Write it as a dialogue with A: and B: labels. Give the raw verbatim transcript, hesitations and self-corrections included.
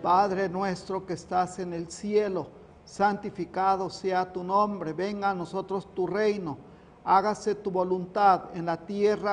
A: Padre nuestro que estás en el cielo, santificado sea tu nombre, venga a nosotros tu reino, hágase tu voluntad en la tierra